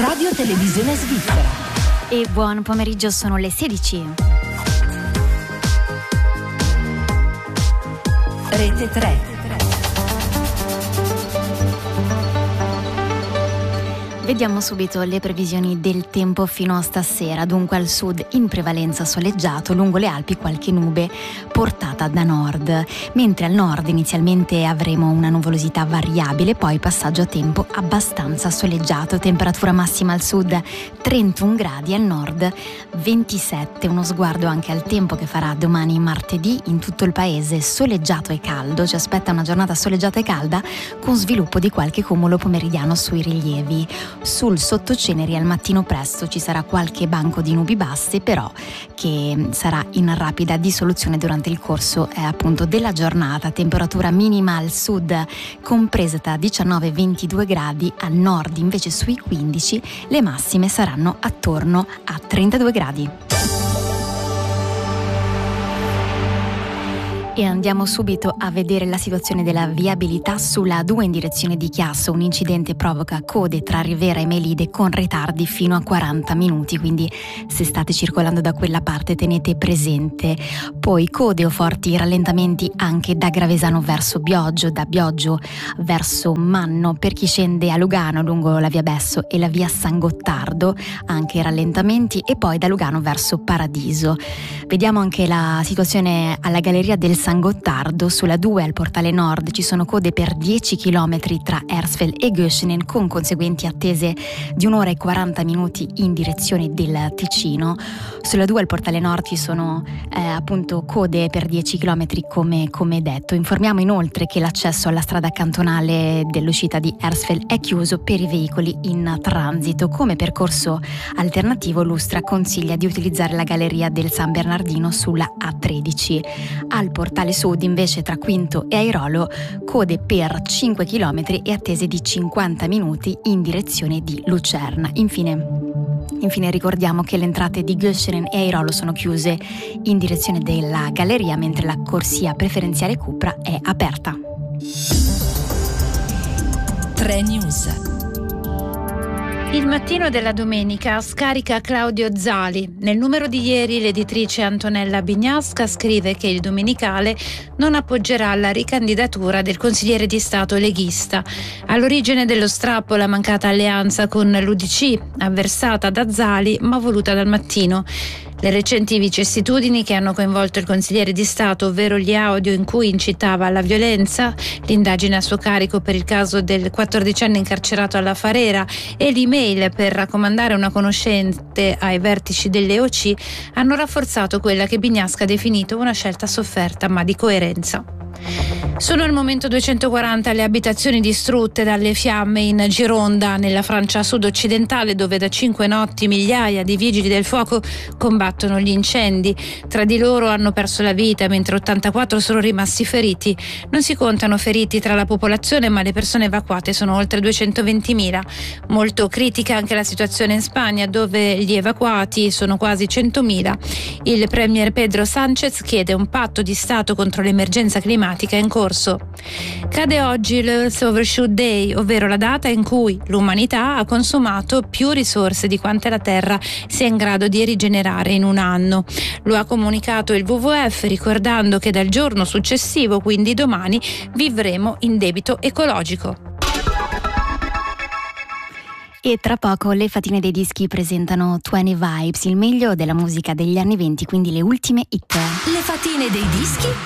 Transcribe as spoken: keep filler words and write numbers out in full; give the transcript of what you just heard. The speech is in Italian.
Radio Televisione Svizzera. E buon pomeriggio, sono le sedici. Rete tre. Vediamo subito le previsioni del tempo fino a stasera. Dunque al sud in prevalenza soleggiato, lungo le Alpi qualche nube portata da nord, mentre al nord inizialmente avremo una nuvolosità variabile, poi passaggio a tempo abbastanza soleggiato, temperatura massima al sud trentuno gradi, al nord ventisette. Uno sguardo anche al tempo che farà domani martedì in tutto il paese, soleggiato e caldo, ci aspetta una giornata soleggiata e calda con sviluppo di qualche cumulo pomeridiano sui rilievi. Sul sottoceneri al mattino presto ci sarà qualche banco di nubi basse, però che sarà in rapida dissoluzione durante il corso eh, appunto della giornata. Temperatura minima al sud compresa tra diciannove e ventidue gradi, al nord invece sui quindici, le massime saranno attorno a trentadue gradi. E andiamo subito a vedere la situazione della viabilità sulla A due in direzione di Chiasso. Un incidente provoca code tra Rivera e Melide con ritardi fino a quaranta minuti, quindi se state circolando da quella parte tenete presente. Poi code o forti rallentamenti anche da Gravesano verso Bioggio, da Bioggio verso Manno per chi scende a Lugano lungo la via Besso e la via San Gottardo, anche rallentamenti, e poi da Lugano verso Paradiso. Vediamo anche la situazione alla galleria del San Gottardo. Sulla due al portale nord ci sono code per dieci chilometri tra Ersfeld e Göschenen, con conseguenti attese di un'ora e quaranta minuti in direzione del Ticino. Sulla due al portale nord ci sono eh, appunto code per dieci chilometri come, come detto. Informiamo inoltre che l'accesso alla strada cantonale dell'uscita di Ersfeld è chiuso per i veicoli in transito. Come percorso alternativo l'Ustra consiglia di utilizzare la galleria del San Bernardino sulla A tredici. Al portale sud invece tra Quinto e Airolo code per cinque chilometri e attese di cinquanta minuti in direzione di Lucerna. Infine Infine ricordiamo che le entrate di Göschenen e Airolo sono chiuse in direzione della galleria, mentre la corsia preferenziale Cupra è aperta. tre News. Il mattino della domenica scarica Claudio Zali. Nel numero di ieri l'editrice Antonella Bignasca scrive che il Domenicale non appoggerà la ricandidatura del consigliere di Stato leghista. All'origine dello strappo la mancata alleanza con l'U D C, avversata da Zali ma voluta dal Mattino. Le recenti vicissitudini che hanno coinvolto il consigliere di Stato, ovvero gli audio in cui incitava alla violenza, l'indagine a suo carico per il caso del quattordicenne incarcerato alla Farera e l'email per raccomandare una conoscente ai vertici dell'E O C, hanno rafforzato quella che Bignasca ha definito una scelta sofferta ma di coerenza. Sono al momento duecentoquaranta le abitazioni distrutte dalle fiamme in Gironda, nella Francia sud-occidentale, dove da cinque notti migliaia di vigili del fuoco combattono gli incendi. Tra di loro hanno perso la vita, mentre ottantaquattro sono rimasti feriti. Non si contano feriti tra la popolazione, ma le persone evacuate sono oltre duecentoventimila. Molto critica anche la situazione in Spagna, dove gli evacuati sono quasi centomila. Il premier Pedro Sánchez chiede un patto di Stato contro l'emergenza climatica in corso. Cade oggi l'Earth Overshoot Day, ovvero la data in cui l'umanità ha consumato più risorse di quante la Terra sia in grado di rigenerare in un anno. Lo ha comunicato il W W F, ricordando che dal giorno successivo, quindi domani, vivremo in debito ecologico. E tra poco le Fatine dei Dischi presentano venti Vibes, il meglio della musica degli anni venti, quindi le ultime hit. Le Fatine dei Dischi